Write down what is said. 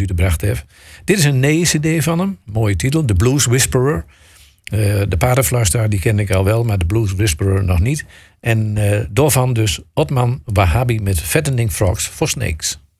uitgebracht heeft. Dit is een nee-cd van hem. Mooie titel, The Blues Whisperer. De Paardenfluisteraar, die ken ik al wel, maar de Blues Whisperer nog niet. En daarvan dus Otman Wahhabi met Fattening Frogs for Snakes.